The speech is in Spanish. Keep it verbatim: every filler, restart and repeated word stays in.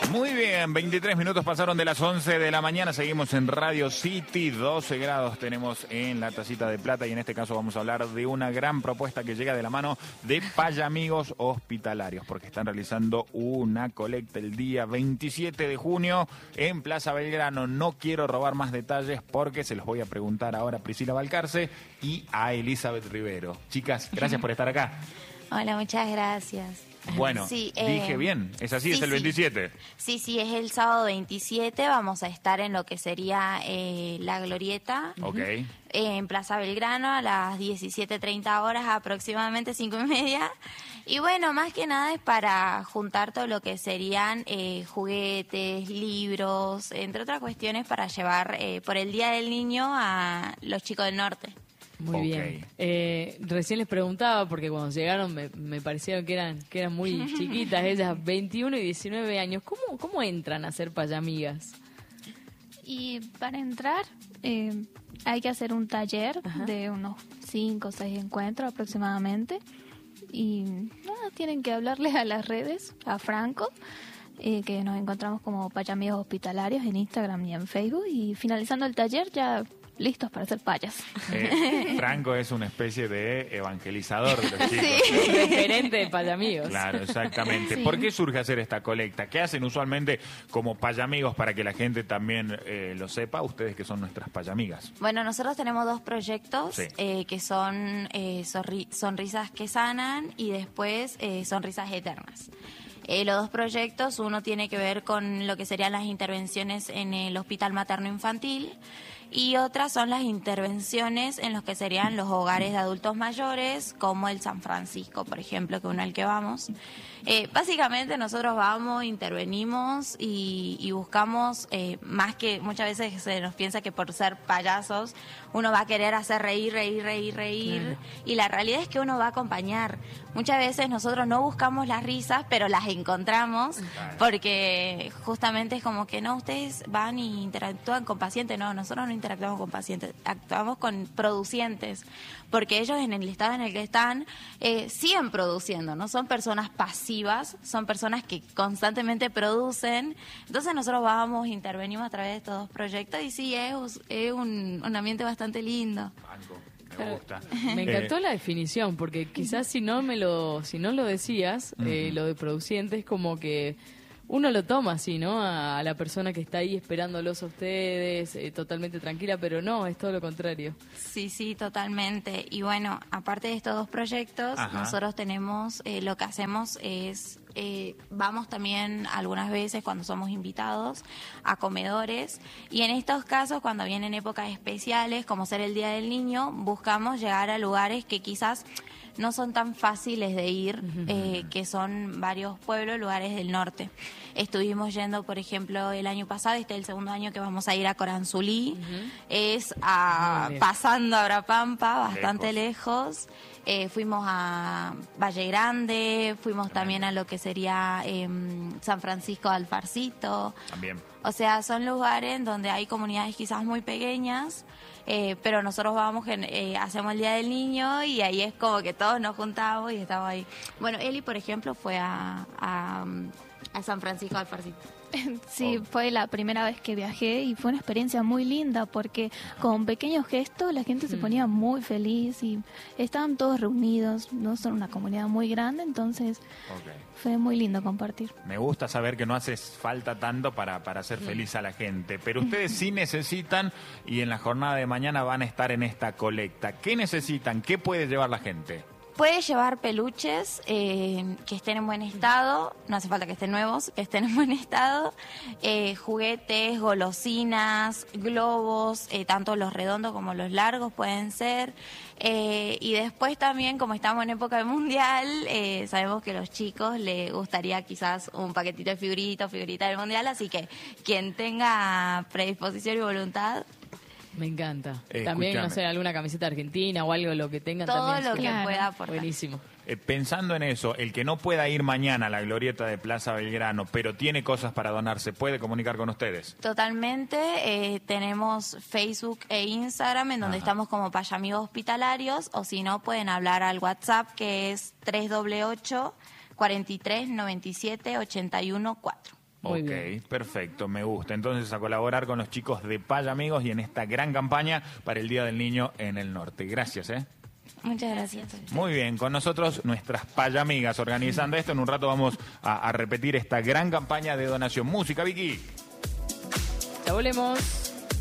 Muy bien, veintitrés minutos pasaron de las once de la mañana, seguimos en Radio City, doce grados tenemos en la tacita de plata y en este caso vamos a hablar de una gran propuesta que llega de la mano de Payamigos Hospitalarios, porque están realizando una colecta el día veintisiete de junio en Plaza Belgrano. No quiero robar más detalles porque se los voy a preguntar ahora a Priscila Balcarce y a Elizabeth Rivero. Chicas, gracias por estar acá. Hola, muchas gracias. Bueno, sí, eh, dije bien, es así, sí, es el veintisiete. Sí, sí, es el sábado veintisiete, vamos a estar en lo que sería eh, La Glorieta, Ok. eh, en Plaza Belgrano a las diecisiete treinta horas, aproximadamente cinco y media. Y bueno, más que nada es para juntar todo lo que serían eh, juguetes, libros, entre otras cuestiones para llevar eh, por el Día del Niño a los chicos del norte. Muy Ok. bien. Eh, recién les preguntaba, porque cuando llegaron me, me parecieron que eran que eran muy chiquitas, ellas, veintiuno y diecinueve años. ¿Cómo, cómo entran a ser payamigas? Y para entrar eh, hay que hacer un taller Ajá. de unos cinco o seis encuentros aproximadamente. Y nada, tienen que hablarles a las redes, a Franco, eh, que nos encontramos como Payamigos Hospitalarios en Instagram y en Facebook. Y finalizando el taller ya listos para ser payas. Eh, Franco es una especie de evangelizador de los chicos. Sí. Referente de Payamigos. Claro, exactamente. Sí. ¿Por qué surge hacer esta colecta? ¿Qué hacen usualmente como payamigos para que la gente también eh, lo sepa? Ustedes que son nuestras payamigas. Bueno, nosotros tenemos dos proyectos Sí. eh, que son eh, sorri- sonrisas que sanan y después eh, sonrisas eternas. Eh, los dos proyectos, uno tiene que ver con lo que serían las intervenciones en el Hospital Materno Infantil y otras son las intervenciones en los que serían los hogares de adultos mayores, como el San Francisco, por ejemplo, que uno al que vamos. Eh, básicamente nosotros vamos, intervenimos y, y buscamos, eh, más que muchas veces se nos piensa que por ser payasos uno va a querer hacer reír, reír, reír, reír, Claro. y la realidad es que uno va a acompañar. Muchas veces nosotros no buscamos las risas, pero las encontramos, Claro. porque justamente es como que no, ustedes van y interactúan con pacientes, no, nosotros no interactuamos con pacientes, actuamos con producientes, porque ellos en el estado en el que están eh, siguen produciendo, no son personas pasivas, son personas que constantemente producen. Entonces nosotros vamos, intervenimos a través de estos dos proyectos y sí, es, es un, un ambiente bastante lindo. Franco, me Claro. gusta. Me encantó Eh, la definición, porque quizás si no me lo, si no lo decías, eh, Ujú. lo de produciente es como que uno lo toma así, ¿no? A, a la persona que está ahí esperándolos a ustedes, eh, totalmente tranquila, pero no, es todo lo contrario. Sí, sí, totalmente. Y bueno, aparte de estos dos proyectos, Ajá. nosotros tenemos, eh, lo que hacemos es, eh, vamos también algunas veces cuando somos invitados a comedores y en estos casos cuando vienen épocas especiales como ser el Día del Niño, buscamos llegar a lugares que quizás no son tan fáciles de ir, eh, que son varios pueblos, lugares del norte. Estuvimos yendo, por ejemplo, el año pasado, este es el segundo año que vamos a ir a Coranzulí, es a, Muy bien. pasando a Brapampa, bastante Lejos. lejos. Eh, fuimos a Valle Grande, fuimos también a lo que sería em, San Francisco de Alfarcito. También. O sea, son lugares donde hay comunidades quizás muy pequeñas, eh, pero nosotros vamos, gen- eh, hacemos el Día del Niño y ahí es como que todos nos juntamos y estamos ahí. Bueno, Eli, por ejemplo, fue a, a, a San Francisco de Alfarcito. Sí, fue la primera vez que viajé y fue una experiencia muy linda porque con pequeños gestos la gente se ponía muy feliz y estaban todos reunidos, no son una comunidad muy grande, entonces Ok. fue muy lindo compartir. Me gusta saber que no hace falta tanto para, para hacer feliz a la gente, pero ustedes sí necesitan y en la jornada de mañana van a estar en esta colecta. ¿Qué necesitan? ¿Qué puede llevar la gente? Puede llevar peluches eh, que estén en buen estado, no hace falta que estén nuevos, que estén en buen estado, eh, juguetes, golosinas, globos, eh, tanto los redondos como los largos pueden ser. Eh, y después también, como estamos en época de mundial, eh, sabemos que a los chicos les gustaría quizás un paquetito de figuritas, figuritas del mundial, así que quien tenga predisposición y voluntad, Me encanta. Eh, También, no escúchame. sé, alguna camiseta argentina o algo, lo que tengan todo también. lo que Claro. pueda aportar. Buenísimo. Eh, pensando en eso, el que no pueda ir mañana a la glorieta de Plaza Belgrano, pero tiene cosas para donar, ¿se puede comunicar con ustedes? Totalmente, eh, tenemos Facebook e Instagram en donde Ajá. estamos como Payamigos Hospitalarios, o si no pueden hablar al WhatsApp que es tres ocho ocho, cuatro tres, nueve siete, ocho uno cuatro. Muy ok, bien. perfecto, me gusta. Entonces a colaborar con los chicos de Paya Amigos y en esta gran campaña para el Día del Niño en el Norte. Gracias, ¿eh? Muchas gracias. Muy bien, con nosotros nuestras Paya Amigas organizando esto. En un rato vamos a, a repetir esta gran campaña de donación. Música, Vicky. Ya volvemos.